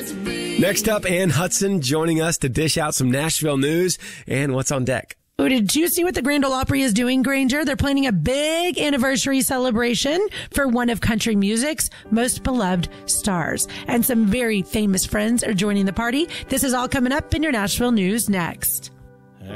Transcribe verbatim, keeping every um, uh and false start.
Next up, Ann Hudson joining us to dish out some Nashville news and what's on deck. Oh, did you see what the Grand Ole Opry is doing, Granger? They're planning a big anniversary celebration for one of country music's most beloved stars. And some very famous friends are joining the party. This is all coming up in your Nashville news next.